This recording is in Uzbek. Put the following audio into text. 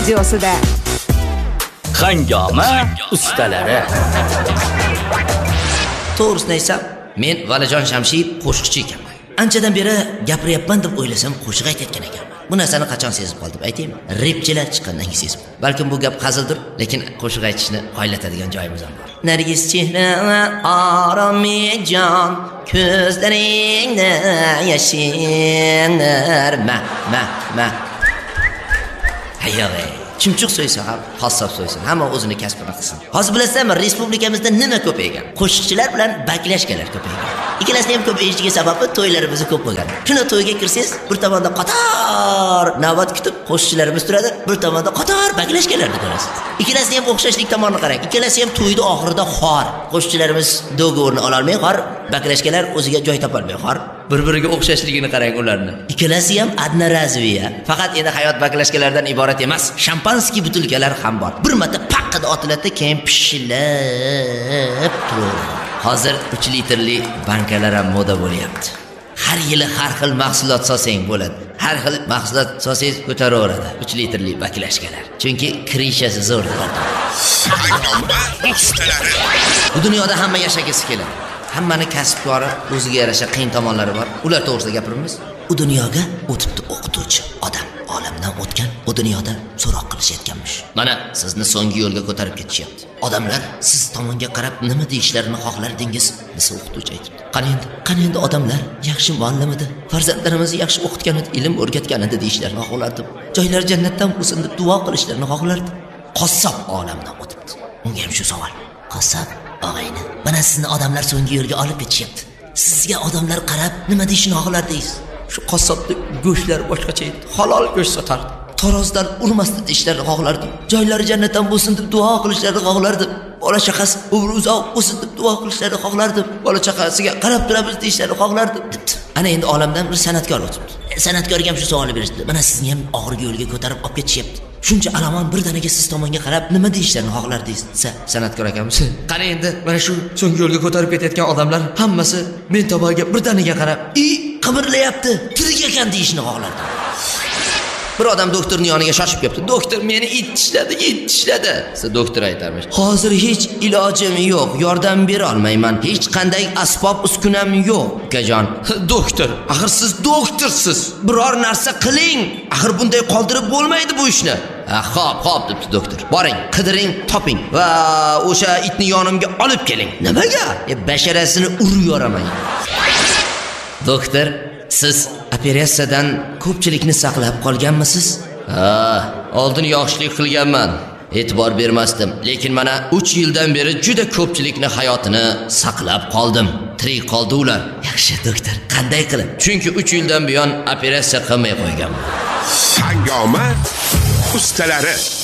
studiosida Hangoma ustalari. To'g'risini aytsam, men Valijon Shamshiyev qo'shiqchi ekanman. Anchadan beri gapiryapman deb o'ylasam, qo'shiq aytayotgan ekanman. Bu narsani qachon sezib qoldim aytaymi? Repchilar chiqqandan keyin sezib. Balkim bu gap hazildir, lekin qo'shiq aytishni qoyillatadigan joyimiz ham bor. Nargiz chehra oromijon, ko'zlaringda yashinar ma. Hayyoy. Chumchuq so'ysa ham, qassob so'ysin, hamma o'zini kasbini qilsin. Hozir bilasizmi, respublikamizda nima ko'paygan? Qo'shiqchilar bilan baklashkalar ko'paygan. Ikkalasining ham ko'payishiga sababi to'ylarimiz ko'p bo'lgan. Shuna to'yga kirsangiz, bir tomonda qator navbat kutib qo'shiqchilarimiz turadi, bir tomonda qator baklashkalarni ko'rasiz. Ikkalasining ham o'xshashlik tomonini qarang. Ikkalasi ham to'yda oxirida xor. Qo'shiqchilarimiz dogovorni ola olmay xor, baklashkalar o'ziga joy topa olmay xor. Bir-biriga o'xshashligini qarang ularni. Ikkalasi ham adnarazviya. Faqat endi hayot baklashkalardan iborat emas, shampanskiy butilkalar ham bor. Bir marta paqqada otiladi, keyin pishillab turadi. Hozir 3 litrli bankalar ham moda bo'lyapti. Har yili har xil mahsulot solsang bo'ladi. Har xil mahsulot solsangiz ko'taraveradi 3 litrli baklashkalar. Chunki kirishasi zo'r. Bu dunyoda hamma yashagisi keladi. Hammani kasbkori, o'ziga yarasha qiyin tomonlari bor. Ular to'g'risida gapiramiz. U dunyoga o'tibdi o'qituvchi odam, olamdan o'tgan, u dunyoda so'roq qilishayotganmish. Mana sizni so'nggi yo'lga ko'tarib ketishyapti. Odamlar siz tomonga qarab nima deyishlarini xohlardingiz, desa o'qituvchi aytibdi. Qani endi odamlar yaxshi muallim edi, farzandlarimizni yaxshi o'qitgan edi, ilm o'rgatgan edi deyishlarini xohlardim. Joylari jannatdan bo'lsin deb duo qilishlarini xohlardim. Qassob olamdan o'tibdi. Unga ham shu savol. Qassob og'ayni, mana sizni odamlar so'nggi yo'lga olib ketishyapti. Sizga odamlar qarab nima deyishni xohlardingiz? Shu qassobda go'shtlar boshqacha edi. Halol go'sht sotardi. Tarozdan urmasdi deyishlarini xohlardim. Joylari jannatdan bo'lsin deb duo qilishlarini xohlardim. Bola chaqasi umri uzoq bo'lsin deb duo qilishlarini xohlardim. Bola chaqasiga qarab turamiz deyishlarini xohlardim. Ana endi olamdan bir san'atkor o'tibdi. San'atkorga ham shu savolni berishdi. Mana sizni ham oxirgi yo'lga ko'tarib olib ketishyapti. Shuncha alamon birdaniga siz tomonga qarab nima deyishlarini xohlardingiz? San'atkor akamiz. Qani endi mana shu so'nggi yo'lga ko'tarib ketayotgan odamlar hammasi men tomonga birdaniga qarab, qimirlayapti, tirik ekan deyishni xohlardim. Bir odam doktorning yoniga shoshib kelibdi. Doktor, meni it tishladi. Siz doktor aytarmish. Hozir hech ilojim yo'q, yordam bera olmayman. Hech qanday asbob uskunam yo'q, ukajon. Doktor, axir siz doktorsiz. Biror narsa qiling. Axir bunday qoldirib bo'lmaydi bu ishni. Xo'p, debdi doktor. Boring, qidiring, toping va o'sha itni yonimga olib keling. Nimaga? Basharasini urib yoraman. Doktor, siz operatsiyadan ko'pchilikni saqlab qolganmisiz? Oldin yaxshilik qilganman. E'tibor bermasdim, lekin mana 3 yildan beri juda ko'pchilikni hayotini saqlab qoldim. Tirik qoldi ular. Yaxshi doktor, qanday qilib? Chunki 3 yildan buyon operatsiya qilmay qo'yganman. Hangoma ustalari.